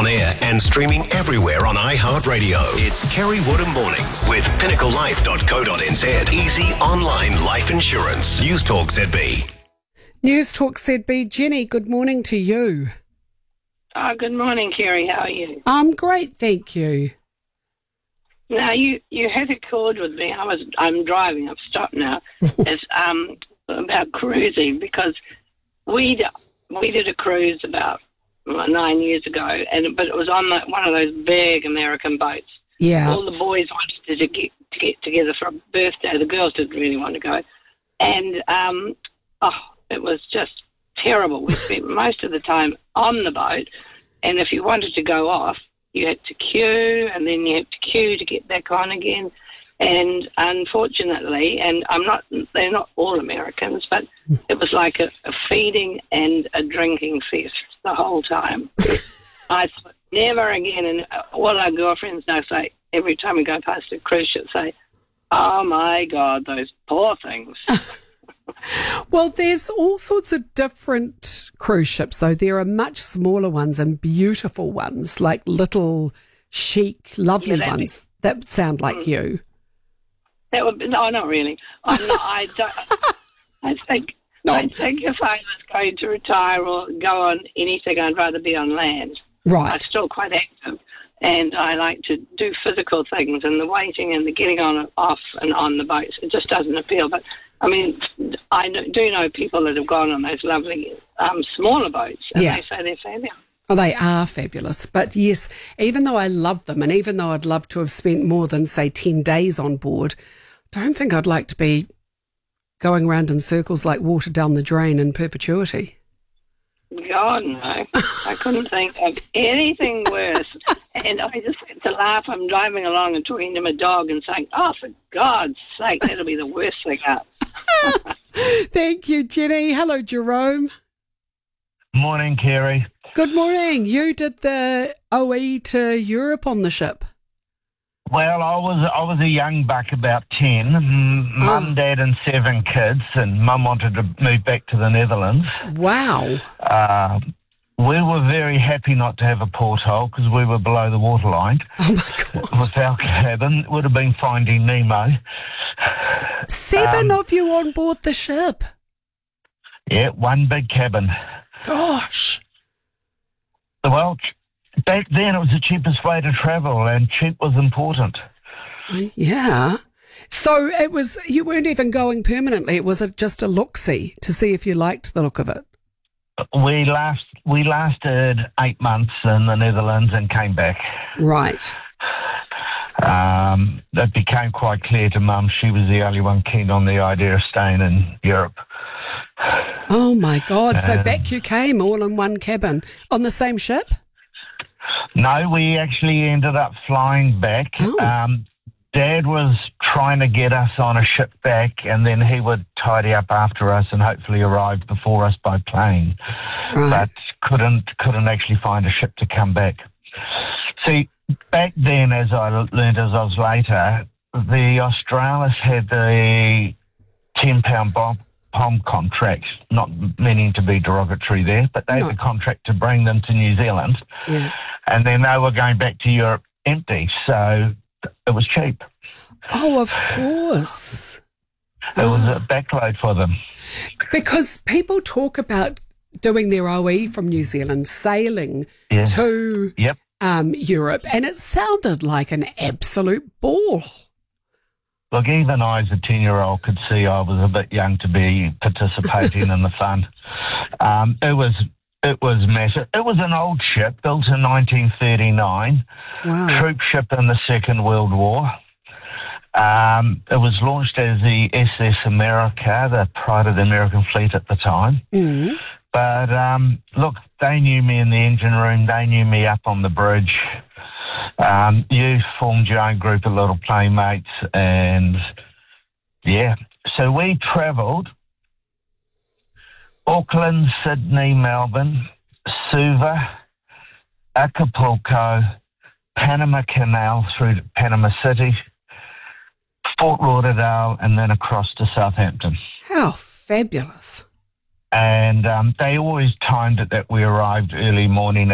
On air and streaming everywhere on iHeartRadio. It's Kerry Woodham Mornings with pinnaclelife.co.nz. Easy online life insurance. News Talk ZB. News Talk ZB. Jenny, good morning to you. Good morning, Kerry. How are you? I'm great, thank you. Now, you had a call with me. I'm driving. I've stopped now. It's about cruising, because we did a cruise about 9 years ago, but it was on one of those big American boats. Yeah. All the boys wanted to get together for a birthday. The girls didn't really want to go, and it was just terrible. We spent most of the time on the boat, and if you wanted to go off, you had to queue, and then you had to queue to get back on again. And unfortunately, they're not all Americans, but it was like a feeding and a drinking fest the whole time. I thought, never again. And all our girlfriends now say, every time we go past a cruise ship, say, oh my God, those poor things. Well, there's all sorts of different cruise ships, though. There are much smaller ones and beautiful ones, like little, chic, lovely ones that sound like you. That would be, no, not really. I think if I was going to retire or go on anything, I'd rather be on land. Right. I'm still quite active, and I like to do physical things, and the waiting and the getting on, off, and on the boats, it just doesn't appeal. But I mean, I do know people that have gone on those lovely smaller boats, and they say they're fabulous. Oh, they are fabulous. But yes, even though I love them, and even though I'd love to have spent more than, say, 10 days on board, I don't think I'd like to be going around in circles like water down the drain in perpetuity. God, no. I couldn't think of anything worse. And I just had to laugh. I'm driving along and talking to my dog and saying, oh, for God's sake, that'll be the worst thing up. Thank you, Jenny. Hello, Jerome. Morning, Kerry. Good morning. You did the OE to Europe on the ship. Well, I was a young buck, about 10. Mum, Dad and 7 kids, and Mum wanted to move back to the Netherlands. Wow. We were very happy not to have a porthole because we were below the waterline. Oh, my God. With our cabin. It would have been Finding Nemo. 7 of you on board the ship? Yeah, one big cabin. Gosh. Well, back then it was the cheapest way to travel, and cheap was important. Yeah. So it was, you weren't even going permanently. It was just a look-see to see if you liked the look of it. We lasted 8 months in the Netherlands and came back. Right. It became quite clear to Mum she was the only one keen on the idea of staying in Europe. Oh, my God. So back you came all in one cabin on the same ship? No, we actually ended up flying back. Oh. Dad was trying to get us on a ship back, and then he would tidy up after us and hopefully arrive before us by plane. Right. But couldn't actually find a ship to come back. See, back then, as I learned as I was later, the Australis had the £10 bomb contract, not meaning to be derogatory there, but they had the contract to bring them to New Zealand. Yeah. And then they were going back to Europe empty, so it was cheap. Oh, of course. It was a backload for them. Because people talk about doing their OE from New Zealand, sailing to Europe, and it sounded like an absolute ball. Look, even I as a 10-year-old could see I was a bit young to be participating in the fun. It was massive. It was an old ship built in 1939, troop ship in the Second World War. It was launched as the SS America, the pride of the American fleet at the time. Mm. But look, they knew me in the engine room. They knew me up on the bridge. You formed your own group of little playmates, and so we travelled Auckland, Sydney, Melbourne, Suva, Acapulco, Panama Canal through to Panama City, Fort Lauderdale, and then across to Southampton. How fabulous. And they always timed it that we arrived early morning